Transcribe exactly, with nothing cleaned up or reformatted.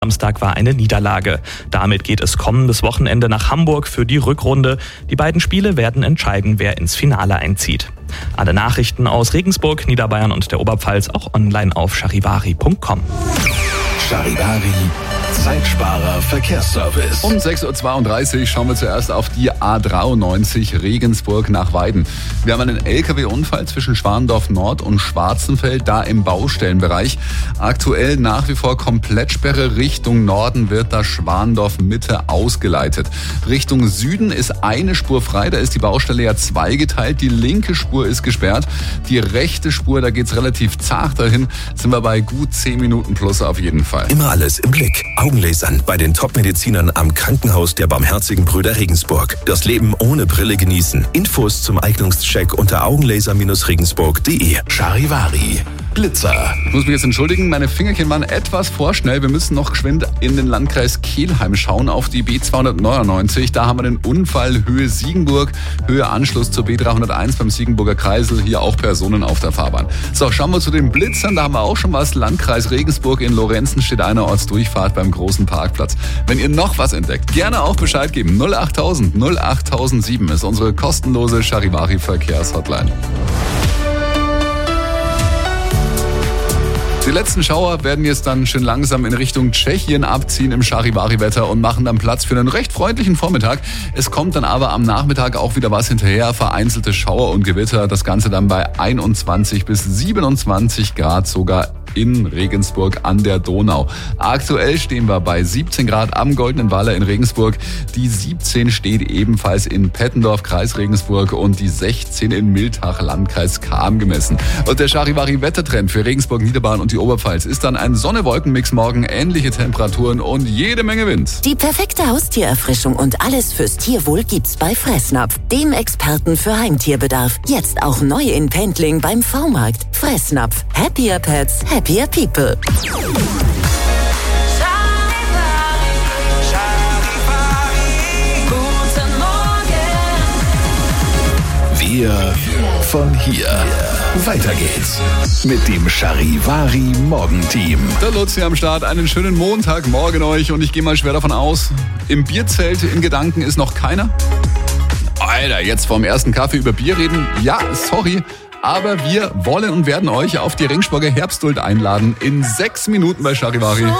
Samstag war eine Niederlage. Damit geht es kommendes Wochenende nach Hamburg für die Rückrunde. Die beiden Spiele werden entscheiden, wer ins Finale einzieht. Alle Nachrichten aus Regensburg, Niederbayern und der Oberpfalz auch online auf charivari punkt com. Charivari, Zeitsparer Verkehrsservice. Um sechs Uhr zweiunddreißig schauen wir zuerst auf die A dreiundneunzig Regensburg nach Weiden. Wir haben einen L K W-Unfall zwischen Schwandorf Nord und Schwarzenfeld, da im Baustellenbereich. Aktuell nach wie vor Komplettsperre. Richtung Norden wird da Schwandorf Mitte ausgeleitet. Richtung Süden ist eine Spur frei, da ist die Baustelle ja zweigeteilt. Die linke Spur ist gesperrt. Die rechte Spur, da geht's relativ zart dahin. Sind wir bei gut zehn Minuten plus auf jeden Fall. Immer alles im Blick. Augenlasern bei den Top-Medizinern am Krankenhaus der Barmherzigen Brüder Regensburg. Das Leben ohne Brille genießen. Infos zum Eignungscheck unter augenlaser regensburg punkt de. Charivari. Blitzer. Ich muss mich jetzt entschuldigen, meine Fingerchen waren etwas vorschnell. Wir müssen noch geschwind in den Landkreis Kelheim schauen, auf die B zweihundertneunundneunzig. Da haben wir den Unfall Höhe Siegenburg, Höhe Anschluss zur B dreihunderteins beim Siegenburger Kreisel. Hier auch Personen auf der Fahrbahn. So, schauen wir zu den Blitzern. Da haben wir auch schon was. Landkreis Regensburg, in Lorenzen steht eine Ortsdurchfahrt beim großen Parkplatz. Wenn ihr noch was entdeckt, gerne auch Bescheid geben. null achttausend null achttausendsieben ist unsere kostenlose Charivari Verkehrshotline. Die letzten Schauer werden jetzt dann schön langsam in Richtung Tschechien abziehen im Charivari-Wetter und machen dann Platz für einen recht freundlichen Vormittag. Es kommt dann aber am Nachmittag auch wieder was hinterher, vereinzelte Schauer und Gewitter. Das Ganze dann bei einundzwanzig bis siebenundzwanzig Grad sogar in Regensburg an der Donau. Aktuell stehen wir bei siebzehn Grad am Goldenen Waller in Regensburg. Die siebzehn steht ebenfalls in Pettendorf, Kreis Regensburg, und die sechzehn in Miltach, Landkreis Cham gemessen. Und der Charivari-Wettertrend für Regensburg, Niederbayern und die Oberpfalz ist dann ein Sonne-Wolken-Mix morgen, ähnliche Temperaturen und jede Menge Wind. Die perfekte Haustiererfrischung und alles fürs Tierwohl gibt's bei Fressnapf, dem Experten für Heimtierbedarf. Jetzt auch neu in Pendling beim V-Markt. Fressnapf. Happier Pets, Happier People. Wir von hier. Weiter geht's mit dem Charivari Morgenteam. Der Luzi am Start, einen schönen Montagmorgen euch, und ich gehe mal schwer davon aus, im Bierzelt in Gedanken ist noch keiner. Alter, jetzt vorm ersten Kaffee über Bier reden? Ja, sorry. Aber wir wollen und werden euch auf die Ringsburger Herbstduld einladen in sechs Minuten bei Charivari.